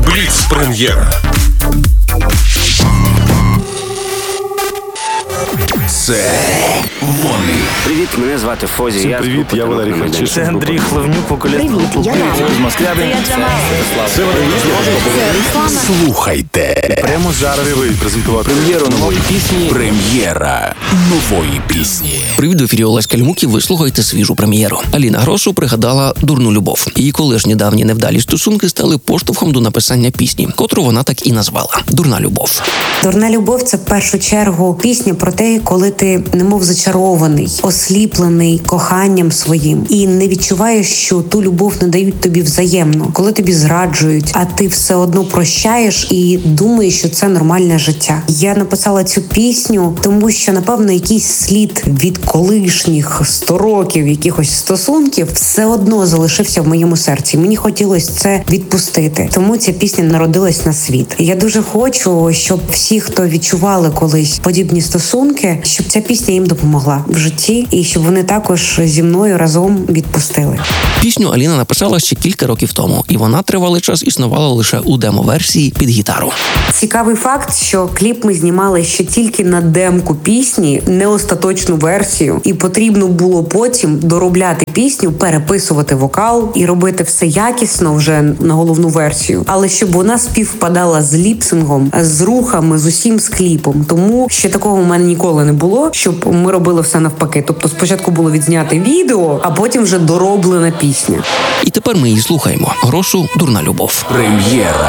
Бліц-прем'єра. Це вони. Привіт, мене звати Фозі. Всім привіт, я Валерій Харчишин. Це Андрій Хлевнюк, вокаліст групи з Москрябін. Це Слухайте. прямо зараз презентувати Прем'єру нової пісні. Прем'єра нової пісні. Привіт, в ефірі Олесь Кальмук, і ви слухаєте свіжу прем'єру. Аліна Грошу пригадала «Дурну любов». Її колишні давні невдалі стосунки стали поштовхом до написання пісні, котру вона так і назвала «Дурна любов». «Дурна любов» – це в першу чергу пісня про те, коли ти немов зачарований, осліплений коханням своїм і не відчуваєш, що ту любов не дають тобі взаємно, коли тобі зраджують, а ти все одно прощаєш і думаєш, що це нормальне життя. Я написала цю пісню, тому що, напевно, якийсь слід від колишніх 100 років якихось стосунків все одно залишився в моєму серці. Мені хотілося це відпустити. Тому ця пісня народилась на світ. Я дуже хочу, щоб всі, хто відчували колись подібні стосунки, щоб ця пісня їм допомогла в житті і щоб вони також зі мною разом відпустили. Пісню Аліна написала ще кілька років тому, і вона тривалий час існувала лише у демо-версії під гітару. Цікавий факт, що кліп ми знімали ще тільки на демку пісні, не остаточну версію, і потрібно було потім доробляти пісню, переписувати вокал і робити все якісно вже на головну версію, але щоб вона співпадала з ліпсингом, з рухами, з усім з кліпом. Тому ще такого в мене ніколи не було, щоб ми робили все навпаки. Тобто спочатку було відзняти відео, а потім вже дороблена пісня. І тепер ми її слухаємо. Грошу «Дурна любов». Прем'єра